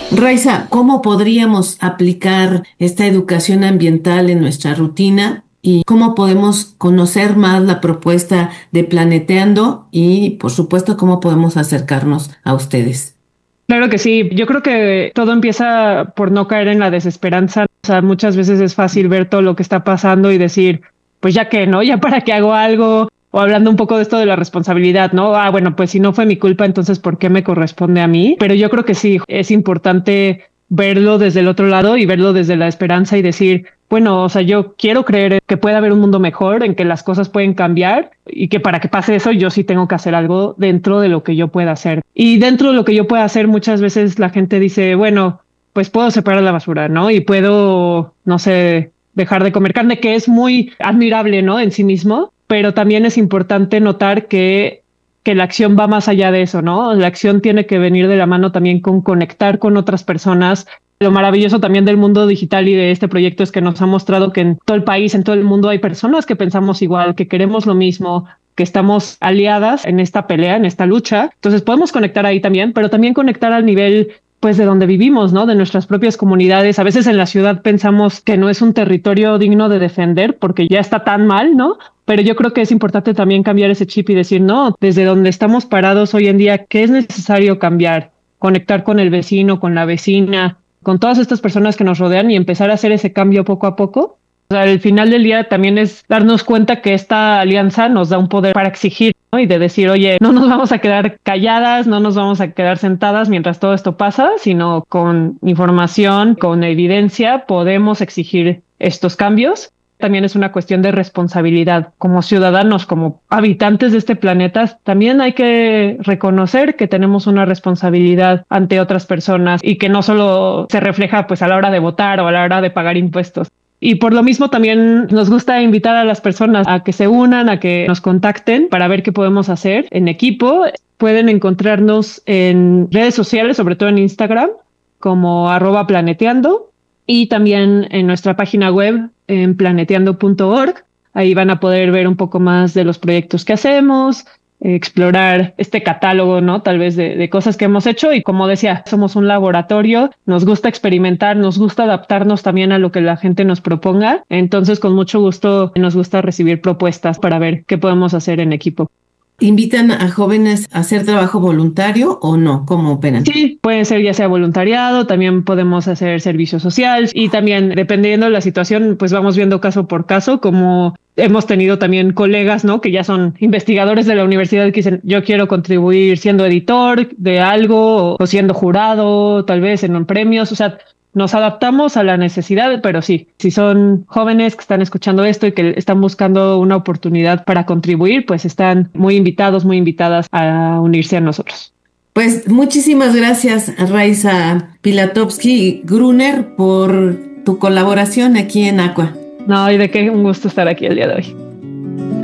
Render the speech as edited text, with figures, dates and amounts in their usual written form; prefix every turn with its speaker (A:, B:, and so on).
A: Raiza, ¿cómo podríamos aplicar esta educación ambiental en nuestra rutina y cómo podemos conocer más la propuesta de Planeteando y, por supuesto, cómo podemos acercarnos a ustedes?
B: Claro que sí, yo creo que todo empieza por no caer en la desesperanza. O sea, muchas veces es fácil ver todo lo que está pasando y decir, pues ya que, ¿no? Ya para qué hago algo. O hablando un poco de esto de la responsabilidad, ¿no? Ah, bueno, pues si no fue mi culpa, entonces ¿por qué me corresponde a mí? Pero yo creo que sí, es importante verlo desde el otro lado y verlo desde la esperanza y decir, bueno, o sea, yo quiero creer que puede haber un mundo mejor, en que las cosas pueden cambiar y que para que pase eso yo sí tengo que hacer algo dentro de lo que yo pueda hacer. Y dentro de lo que yo pueda hacer, muchas veces la gente dice, bueno, pues puedo separar la basura, ¿no? Y puedo, no sé, dejar de comer carne, que es muy admirable, ¿no? En sí mismo, pero también es importante notar que la acción va más allá de eso, ¿no? La acción tiene que venir de la mano también con conectar con otras personas. Lo maravilloso también del mundo digital y de este proyecto es que nos ha mostrado que en todo el país, en todo el mundo hay personas que pensamos igual, que queremos lo mismo, que estamos aliadas en esta pelea, en esta lucha. Entonces podemos conectar ahí también, pero también conectar al nivel pues de donde vivimos, ¿no? De nuestras propias comunidades. A veces en la ciudad pensamos que no es un territorio digno de defender porque ya está tan mal, ¿no? Pero yo creo que es importante también cambiar ese chip y decir, no, desde donde estamos parados hoy en día, ¿qué es necesario cambiar? Conectar con el vecino, con la vecina, con todas estas personas que nos rodean y empezar a hacer ese cambio poco a poco. O sea, al final del día también es darnos cuenta que esta alianza nos da un poder para exigir, ¿no? Y de decir, oye, no nos vamos a quedar calladas, no nos vamos a quedar sentadas mientras todo esto pasa, sino con información, con evidencia, podemos exigir estos cambios. También es una cuestión de responsabilidad. Como ciudadanos, como habitantes de este planeta, también hay que reconocer que tenemos una responsabilidad ante otras personas y que no solo se refleja pues a la hora de votar o a la hora de pagar impuestos. Y por lo mismo también nos gusta invitar a las personas a que se unan, a que nos contacten para ver qué podemos hacer en equipo. Pueden encontrarnos en redes sociales, sobre todo en Instagram, como @planeteando y también en nuestra página web en planeteando.org. Ahí van a poder ver un poco más de los proyectos que hacemos, explorar este catálogo, ¿no? Tal vez de cosas que hemos hecho y como decía, somos un laboratorio, nos gusta experimentar, nos gusta adaptarnos también a lo que la gente nos proponga. Entonces, con mucho gusto nos gusta recibir propuestas para ver qué podemos hacer en equipo.
A: ¿Invitan a jóvenes a hacer trabajo voluntario o no? ¿Cómo operan?
B: Sí, puede ser ya sea voluntariado, también podemos hacer servicio social y también dependiendo de la situación, pues vamos viendo caso por caso, como hemos tenido también colegas, ¿no? Que ya son investigadores de la universidad que dicen, yo quiero contribuir siendo editor de algo o siendo jurado, tal vez en un premios, o sea, nos adaptamos a la necesidad, pero sí, si son jóvenes que están escuchando esto y que están buscando una oportunidad para contribuir, pues están muy invitados, muy invitadas a unirse a nosotros.
A: Pues muchísimas gracias, Raiza Pilatowski Gruner, por tu colaboración aquí en Aqua.
B: No, y de qué un gusto estar aquí el día de hoy.